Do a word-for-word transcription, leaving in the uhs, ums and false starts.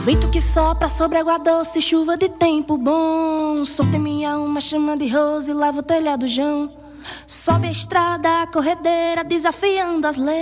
Vento que sopra sobre água doce, chuva de tempo bom. Soltei minha alma, chama de rosa e lava o telhado jão. Sobe a estrada, a corredeira, desafiando as leis.